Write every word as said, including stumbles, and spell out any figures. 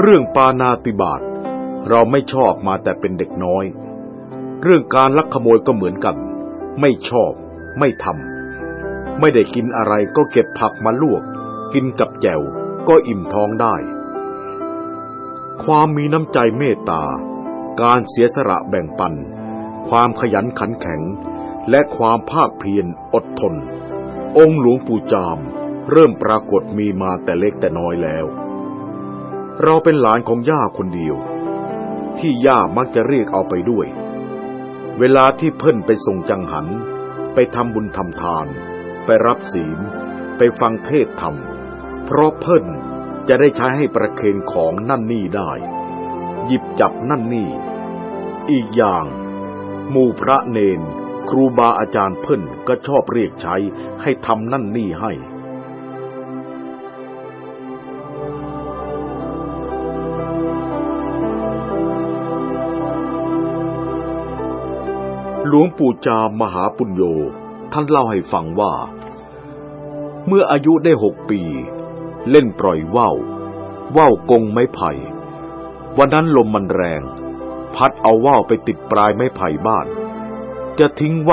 เรื่องปาณาติบาตเราไม่ชอบมาแต่เป็นเด็กน้อยเรื่องการลักขโมยก็เหมือนกันไม่ชอบไม่ทำไม่ได้กินอะไรก็เก็บผักมาลวกกินกับแจ่วก็อิ่มท้องได้ความมีน้ำใจเมตตาการเสียสละแบ่งปันความขยันขันแข็งและความภาคเพียรอดทนองค์หลวงปู่จามเริ่มปรากฏมีมาแต่เล็กแต่น้อยแล้วเราเป็นหลานของย่าคนเดียวที่ย่ามักจะเรียกเอาไปด้วยเวลาที่เพิ่นไปส่งจังหันไปทำบุญทำทานไปรับศีลไปฟังเทศน์ธรรมเพราะเพิ่นจะได้ใช้ให้ประเคนของนั่นนี่ได้หยิบจับนั่นนี่อีกอย่างหมู่พระเนนครูบาอาจารย์เพิ่นก็ชอบเรียกใช้ให้ทำนั่นนี่ให้หลวงปู่จามมหาปุญโญท่านเล่าให้ฟังว่าเมื่ออายุได้หกปีเล่นปล่อยว่าวว่าวกงไม้ไผ่วันนั้นลมมันแรงพัดเอาว่าวไปติดปลายไม้ไผ่บ้านจะทิ้ง